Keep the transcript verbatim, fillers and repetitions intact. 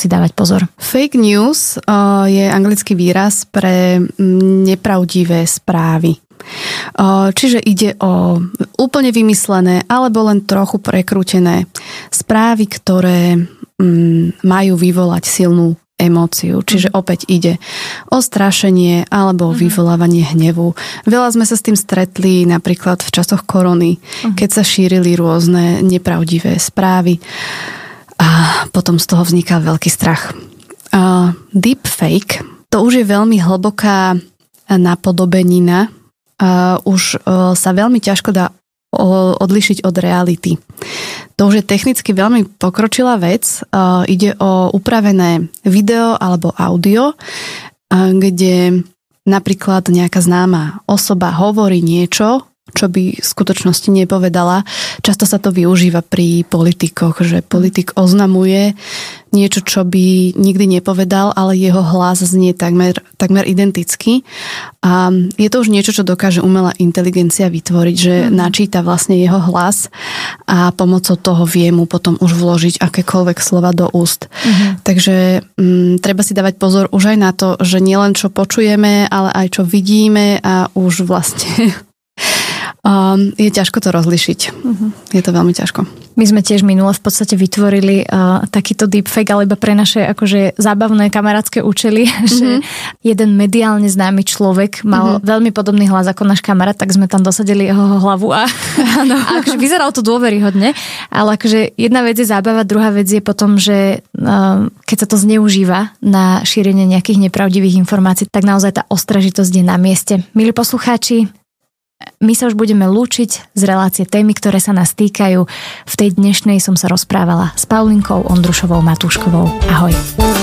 si dávať pozor? Fake news uh, je anglický výraz pre nepravdivé správy. Uh, čiže ide o úplne vymyslené alebo len trochu prekrútené správy, ktoré um, majú vyvolať silnú emóciu. Čiže opäť ide o strašenie alebo vyvolávanie hnevu. Veľa sme sa s tým stretli napríklad v časoch korony, keď sa šírili rôzne nepravdivé správy a potom z toho vznikal veľký strach. Uh, deepfake, to už je veľmi hlboká napodobenina. Uh, už uh, sa veľmi ťažko dá uh, odlišiť od reality. To už je technicky veľmi pokročilá vec. Uh, ide o upravené video alebo audio, uh, kde napríklad nejaká známa osoba hovorí niečo, čo by v skutočnosti nepovedala. Často sa to využíva pri politikoch, že politik oznamuje niečo, čo by nikdy nepovedal, ale jeho hlas znie takmer, takmer identicky. A je to už niečo, čo dokáže umelá inteligencia vytvoriť, že mm. načíta vlastne jeho hlas a pomocou toho vie mu potom už vložiť akékoľvek slova do úst. Mm. Takže m, treba si dávať pozor už aj na to, že nielen čo počujeme, ale aj čo vidíme a už vlastne Um, je ťažko to rozlišiť. Uh-huh. Je to veľmi ťažko. My sme tiež minule v podstate vytvorili uh, takýto deepfake, ale iba pre naše akože zábavné kamarátske účely, uh-huh. že jeden mediálne známy človek mal uh-huh. veľmi podobný hlas ako náš kamarát, tak sme tam dosadili jeho hlavu a, a akože vyzeralo to dôveryhodne, ale akože jedna vec je zábava, druhá vec je potom, že uh, keď sa to zneužíva na šírenie nejakých nepravdivých informácií, tak naozaj tá ostražitosť je na mieste. Milí poslucháči, my sa už budeme lúčiť z relácie témy, ktoré sa nás týkajú. V tej dnešnej som sa rozprávala s Paulinkou Ondrušovou Matúškovou. Ahoj.